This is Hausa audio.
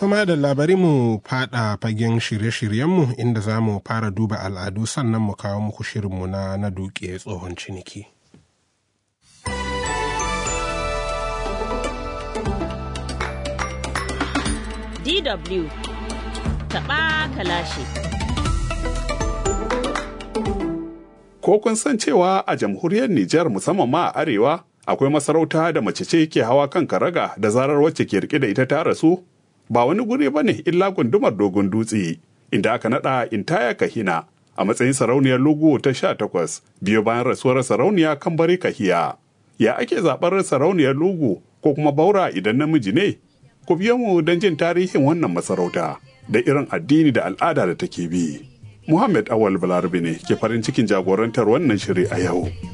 Tuma da labari mu fada fagen shirye-shiryenmu inda za mu fara duba al'adu sannan mu kawo muku shirinmu na duke tsohon ciniki. DW taɓa kalashi. Ko kun san cewa a jamhuriyar Nijar musamman ma a arewa akwai masarauta da mace ce ke hawa kan karaga da zarar wacce ke rike da ita ta rasu? Ba wani guri ba ne illa gundumar Dogon Dutse, inda aka naɗa Intaya Kahina a matsayin sarauniyar Lugu ta 18 biyo bayan rasuwar sarauniya Kambari Kahiya. Ya ake zaɓar sarauniyar Lugu ko kuma Baura idan namiji ne? Ku biyo mu don jin tarihin wannan masarauta da irin addini da al'ada da take bi. Muhammad Awal Balarabe ne ke farin cikin jagorantar wannan shiri a yau.